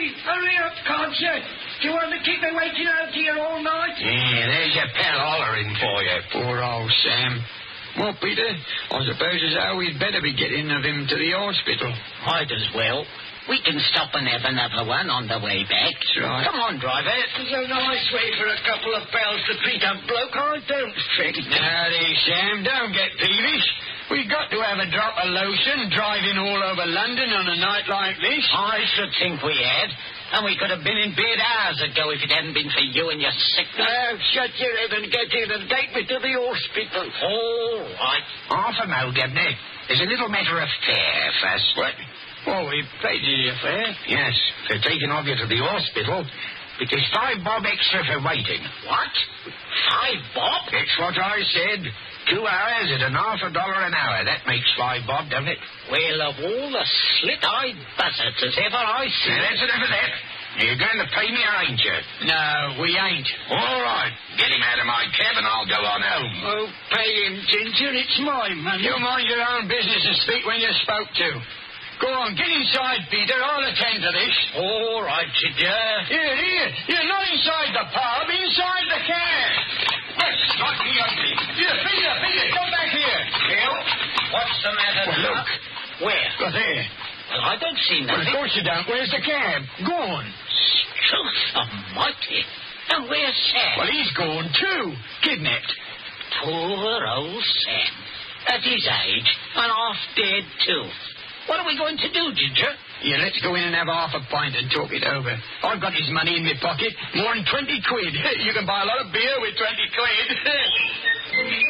hurry up, can't you? Do you want to keep me waiting out here all night? Yeah, there's your pal hollering for you. Poor old Sam. Well, Peter, I suppose as how we'd better be getting of him to the hospital. Might as well. We can stop and have another one on the way back. That's right. Come on, driver. It's a nice way for a couple of pals to treat a bloke, I don't think. Now, there, Sam, don't get peevish. We've got to have a drop of lotion driving all over London on a night like this. I should think we had. And we could have been in bed hours ago if it hadn't been for you and your sickness. Shut your head and get in and take me to the hospital. All right. Half a mo, Debney. There's a little matter of fare first. What? Oh, we paid you your fare? Yes, for taking off you to the hospital. It is $5 bob extra for waiting. What? $5 bob? It's what I said. 2 hours at $half $1 an hour. That makes $5 bob, doesn't it? Well, of all the slit-eyed buzzards as ever I see... Now, that's enough of that. You're going to pay me, or ain't you? No, we ain't. All right. Get him out of my cab and I'll go on home. Oh, pay him, Ginger. It's my money. You mind your own business and speak when you're spoke to. Go on, get inside, Peter. I'll attend to this. All right, Ginger. Here. You're not inside the pub, inside the cab. Yes, not the ugly. Here, Peter, come back here. Bill, what's the matter Well, now? look. Where? Go there. Well, I don't see Well, nothing. of course you don't. Where's the cab? Gone. Truth almighty. And where's Sam? Well, he's gone too. Kidnapped. Poor old Sam. At his age, and half dead, too. What are we going to do, Ginger? Yeah, let's go in and have half a pint and talk it over. I've got his money in my pocket. More than 20 quid. You can buy a lot of beer with 20 quid.